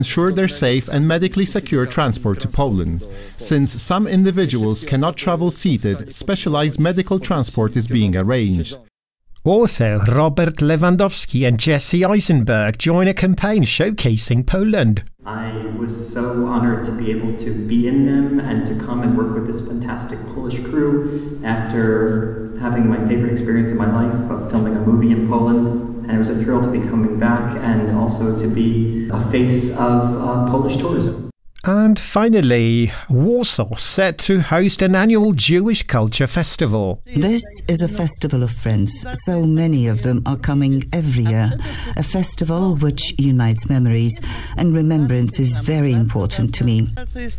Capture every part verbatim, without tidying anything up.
ensure their safe and medically secure transport to Poland. Since some individuals cannot travel seated, specialized medical transport is being arranged. Also, Robert Lewandowski and Jesse Eisenberg join a campaign showcasing Poland. I was so honored to be able to be in them and to come and work with this fantastic Polish crew after having my favorite experience of my life of filming a movie in Poland. And it was a thrill to be coming back and also to be a face of uh, Polish tourism. And finally, Warsaw set to host an annual Jewish Culture Festival. This is a festival of friends. So many of them are coming every year. A festival which unites memories, and remembrance is very important to me.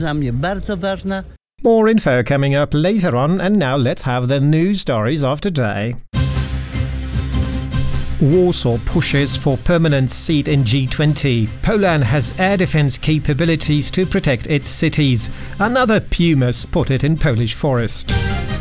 More info coming up later on, and now let's have the news stories of today. Warsaw pushes for permanent seat in G twenty. Poland has air defense capabilities to protect its cities. Another puma spotted in Polish forest.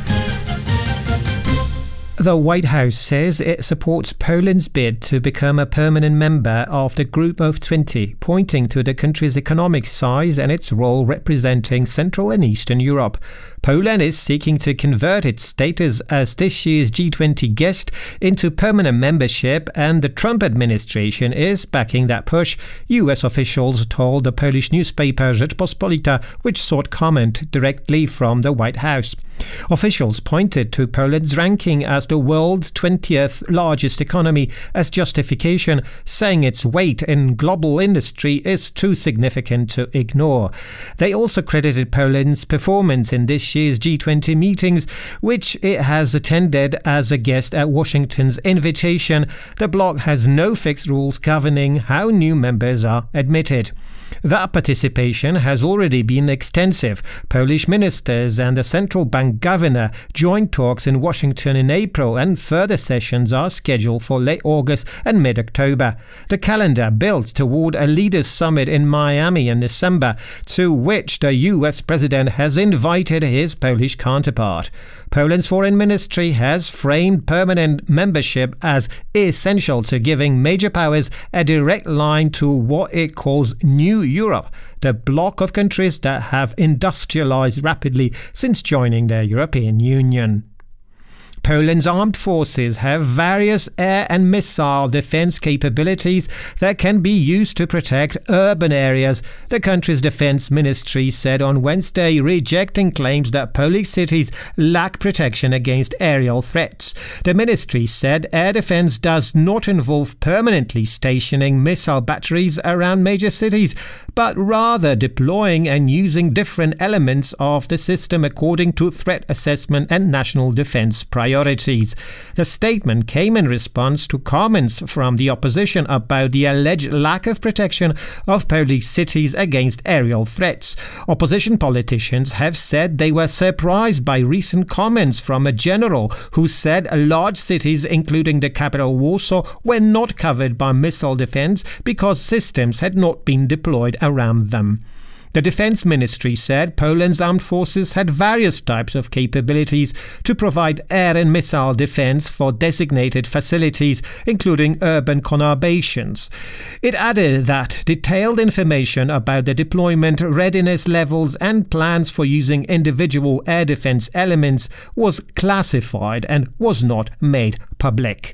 The White House says it supports Poland's bid to become a permanent member of the Group of twenty, pointing to the country's economic size and its role representing Central and Eastern Europe. Poland is seeking to convert its status as this year's G twenty guest into permanent membership, and the Trump administration is backing that push, U S officials told the Polish newspaper Rzeczpospolita, which sought comment directly from the White House. Officials pointed to Poland's ranking as the world's twentieth largest economy as justification, saying its weight in global industry is too significant to ignore. They also credited Poland's performance in this year's G twenty meetings, which it has attended as a guest at Washington's invitation. The bloc has no fixed rules governing how new members are admitted. That participation has already been extensive. Polish ministers and the central bank governor joined talks in Washington in April, and further sessions are scheduled for late August and mid-October. The calendar builds toward a leaders' summit in Miami in December, to which the U S president has invited his Polish counterpart. Poland's foreign ministry has framed permanent membership as essential to giving major powers a direct line to what it calls New Europe, the bloc of countries that have industrialized rapidly since joining the European Union. Poland's armed forces have various air and missile defense capabilities that can be used to protect urban areas, the country's defense ministry said on Wednesday, rejecting claims that Polish cities lack protection against aerial threats. The ministry said air defense does not involve permanently stationing missile batteries around major cities, but rather deploying and using different elements of the system according to threat assessment and national defense priorities. Priorities. The statement came in response to comments from the opposition about the alleged lack of protection of Polish cities against aerial threats. Opposition politicians have said they were surprised by recent comments from a general who said large cities, including the capital Warsaw, were not covered by missile defense because systems had not been deployed around them. The Defense Ministry said Poland's armed forces had various types of capabilities to provide air and missile defense for designated facilities, including urban conurbations. It added that detailed information about the deployment readiness levels and plans for using individual air defense elements was classified and was not made public.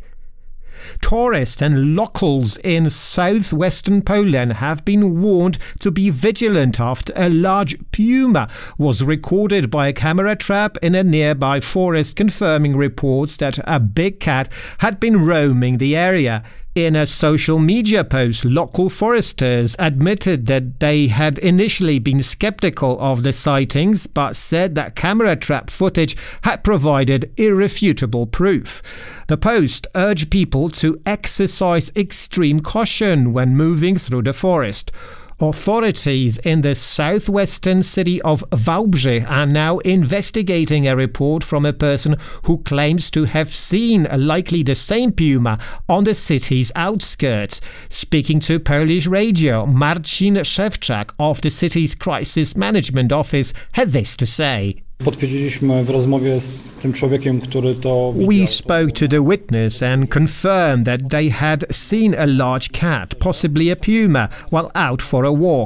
Tourists and locals in southwestern Poland have been warned to be vigilant after a large puma was recorded by a camera trap in a nearby forest, confirming reports that a big cat had been roaming the area. In a social media post, local foresters admitted that they had initially been skeptical of the sightings, but said that camera trap footage had provided irrefutable proof. The post urged people to exercise extreme caution when moving through the forest. Authorities in the southwestern city of Wałbrzych are now investigating a report from a person who claims to have seen likely the same puma on the city's outskirts. Speaking to Polish radio, Marcin Szewczak of the city's crisis management office had this to say. Potwierdziliśmy w rozmowie z tym człowiekiem, który to We widział. spoke to the witness and confirmed that they had seen a large cat, possibly a puma, while out for a walk.